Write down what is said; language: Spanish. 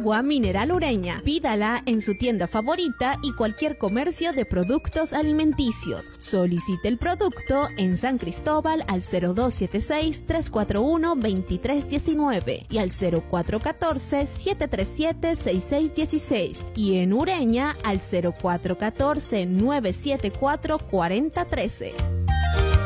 Agua mineral Ureña. Pídala en su tienda favorita y cualquier comercio de productos alimenticios. Solicite el producto en San Cristóbal al 0276-341-2319 y al 0414-737-6616 y en Ureña al 0414-974-4013.